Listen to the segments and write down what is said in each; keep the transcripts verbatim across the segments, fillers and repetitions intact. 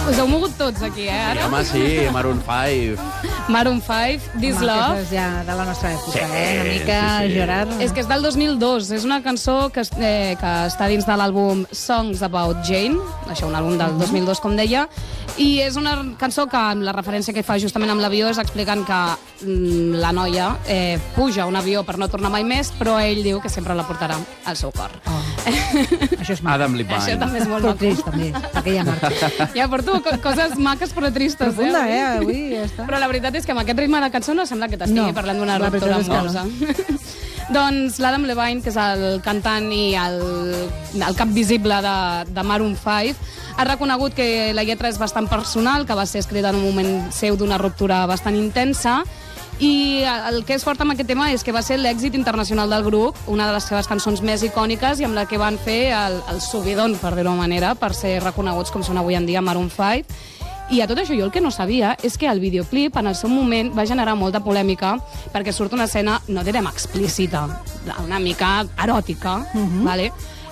Us heu mogut tots aquí, eh, ara? Sí, home, sí, Maroon five. Maroon five, This Home, Love. aquesta és ja de la nostra època, Sí, eh? Una mica, sí, sí. Gerard... És que és del dos mil dos. És una cançó que, eh, que està dins de l'àlbum Songs About Jane, això, un àlbum del dos mil dos, com deia, i és una cançó que la referència que fa justament amb l'avió és explicant que mm, la noia eh, puja a un avió per no tornar mai més, però ell diu que sempre la portarà al seu cor. Oh. Això és maco. Adam Això Levine. també és molt Però maco. trist, també, perquè ja marxa. Ja porto co coses maques però tristes. Profunda, eh? eh? Avui ja està. Però la veritat és que amb aquest ritme de cançó no sembla que t'estigui No, parlant d'una la ruptura veritat és que amorosa. Doncs l'Adam Levine, que és el cantant i el, el cap visible de, de Maroon five, ha reconegut que la lletra és bastant personal, que va ser escrita en un moment seu d'una ruptura bastant intensa, i el que és fort amb aquest tema és que va ser l'èxit internacional del grup, una de les seves cançons més icòniques i amb la que van fer el, el subidon, per dir-ho manera, per ser reconeguts com són avui en dia Maroon five. I a tot això jo el que no sabia és que el videoclip en el seu moment va generar molta polèmica perquè surt una escena, no direm explícita, una mica eròtica, Mhm. vale?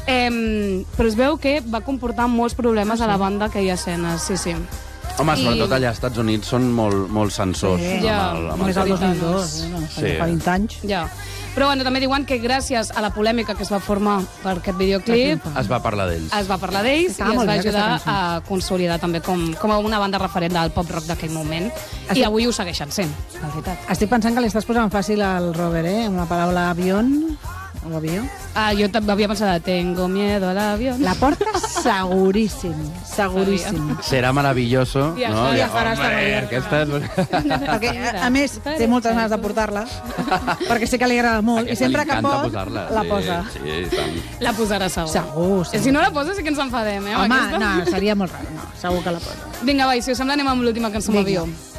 Eh, però es veu que va comportar molts problemes a la banda que hi ha escenes, sí, sí. Home, I- sobretot allà als Estats Units són molt, molt sensors. Sí. amb Ja. el, amb Només el el dos tema. mil dos, eh? No, Sí. fa vint anys. Ja. Però bueno, també diuen que gràcies a la polèmica que es va formar per aquest videoclip Es va parlar d'ells. es va parlar d'ells i Estava es molt va bé, ajudar aquesta a consolidar també com, com a una banda referent del pop-rock d'aquell moment. I Estic- avui ho segueixen sent, la veritat. Estic pensant que li estàs posant fàcil al Robert, eh? Amb la paraula avión o avió. Ah, jo també havia pensat, tengo miedo al avión. La porta seguríssim, seguríssim. Serà maravilloso. Viajar. No? Viajar Home, hasta Nueva York. aquesta és... Perquè, a, a més, té moltes ganes de portar-la, perquè sé que li agrada molt, i Aquesta sempre li que encanta pot, posar-la, la sí, posa. Sí, i tant. La posarà segur. Segur, I segur. si no la posa sí que ens enfadem, eh? amb Home, aquesta. no, seria molt raro, no, segur que la posa. Vinga, va, i si us sembla anem amb l'última cançó amb Vinga. avió.